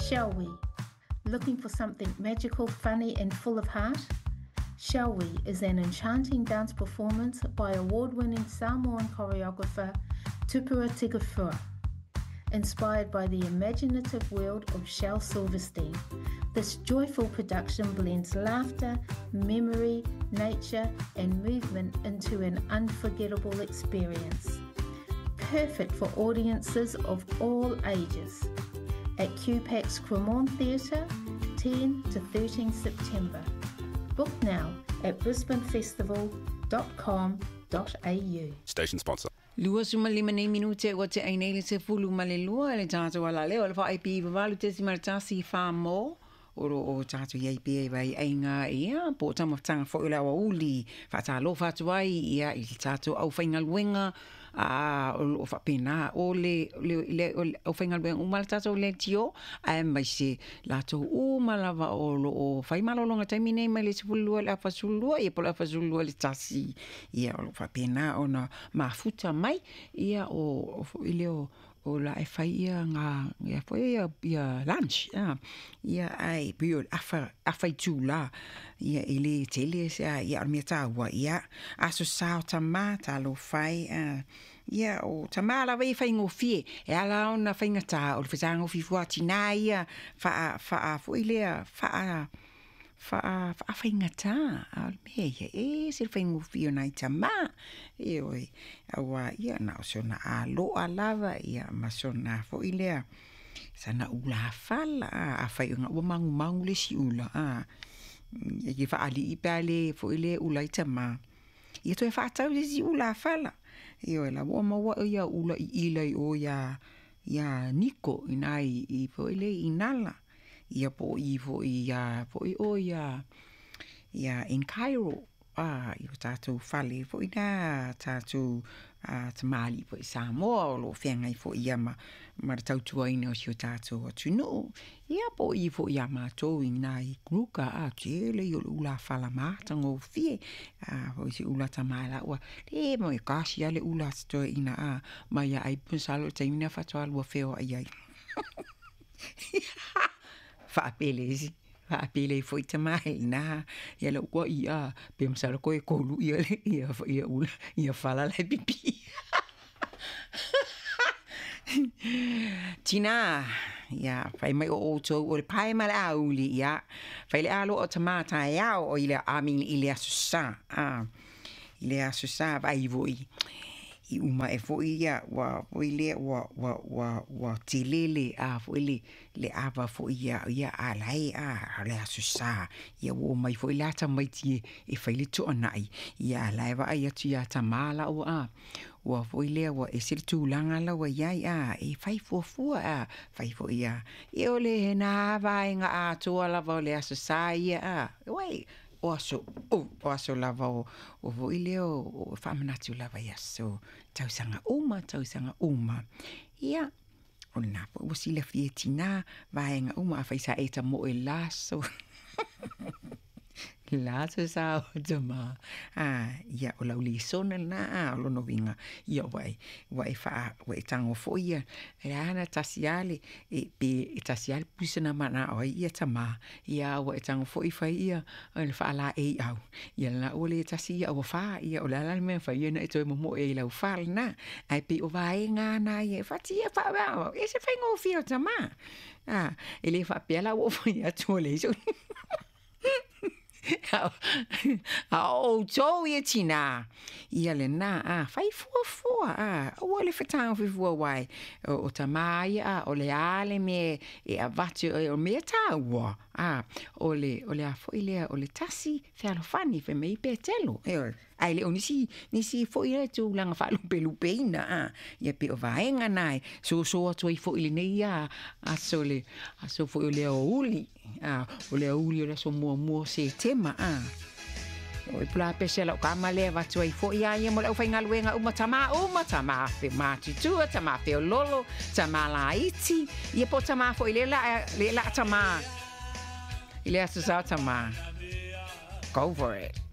Shall we? Looking for something magical, funny, and full of heart? Shall We is an enchanting dance performance by award-winning Samoan choreographer Tupua Tigafua. Inspired by the imaginative world of Shel Silverstein, this joyful production blends laughter, memory, nature, and movement into an unforgettable experience. Perfect for audiences of all ages. At QPAX Cremorne Theatre, 10 to 13 September. Book now at brisbanefestival.com.au. Station sponsor. Lua suma 5 minute o te ainele se fulu ma le lua le tātou ala leo le whaai pi wawalu te si maratasi wha mō o tātou iei pia vai ainga ia po tamatanga fo ila wa uli whatalo whatuai ia i tātou au whainga luenga o whapena o le au whainga luenga umala tātou le tio mai se lātou umalawa o whaimalolonga taimine mai le sifulua le awhasulua ia po le awhasulua le tasi ia o whapena o na mafuta mai ia o ileo o la e fai ia ngā ia foi ia lunch ia ai pio afai tu la ia ele tele sa ia me tawa ia aso sao tama talo fai ia o tama la vai fai ngofie e ala ona fai ngata o le fazango fi fuati na ia fa foi le fa fai ngata al me e se fai ngofie na tama e oi awa ia na so na alo alava ia masona foi le sana ula fala a fai nga o mangu le si ula ia fa ali ipale foi le ula tama ia to fa tau le si ula fala ia la o ma wa ia ula ila o ya niko inai I foi le inala ia po I foi ia foi o ia in Cairo io tātou whale fo ina tātou tamali po I Samoa o lo whengai fo ia maratautua ina o si o tātou atuno ia po I fo ia mātou ina I gruka tele I o ula whala mātango fie o si ula tamala ua le mo I kasi ale ula sto ina mai ai punsalo taimina whatua lua wheo ai whaapelezi Apele foi tamai na ia lo ko ia pensar ko e kolu ia ula ia fala la pipi Tina ia fai mai o to o pai mal auli ia fai le alo o tamata ia o ile amin ile asusa ile asusa vai voi I uma e foi ia wa ile wa tilele foi le ava foi ia alai le asusa ia wo mai foi la ta mai ti e fai le to nai ia lai va ia ti tamala o wa foi le wa e sir tu langa la wa ia e fai fo fai fo ia e ole na va nga to la va le asusa ia wei oaso lava o ile o whamanatu lava ia so tausanga uma ia o napo o sila fietina vaenga uma faisa eta mo e laso laso sa o tama ia o lauli sona na o lono vinga ia wai fa wai tango fo ia ana tasiale e tasiale pusana mana o ia tama ia wai tango fo fa ia el fa la e au ia la o le tasia o fa ia o la me fa ia na e to mo e la fa na ai pe o vai nga na ia fa tia fa ba e se fa ngo fi o tama ele fa pela o fa ia to le so o to ia tina ia le na fai fua o le fetang fua wai o tamai o le ale me e avatu o me tawa o le a foi le o le tasi fe alo fani fe me petelo ai le nisi foi le tu langa fa lupe ina ia pe o vaenga nai so to I foi le nei so foi le o uli o le uli o le so mo se tema o pula pese la kama le va tu I foi ia mo le fainga luenga uma tama fe mati tu tama fe lolo tama la iti ia po tama foi le la tama ile asa tama go for it